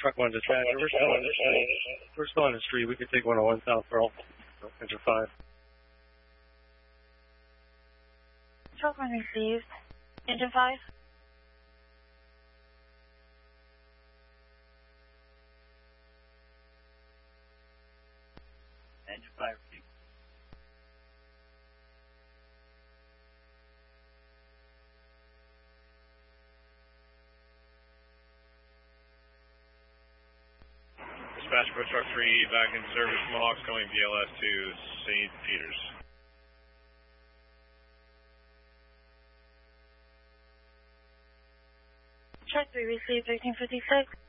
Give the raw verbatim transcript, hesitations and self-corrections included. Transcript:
Truck one dispatch. We're still, on, we're still on the street. We could take one oh one South Pearl. Engine five. Truck one received. Engine five. Engine five received. Dispatch for truck three back in service, Mohawks going B L S to Saint Peters. Truck three received thirteen fifty-six.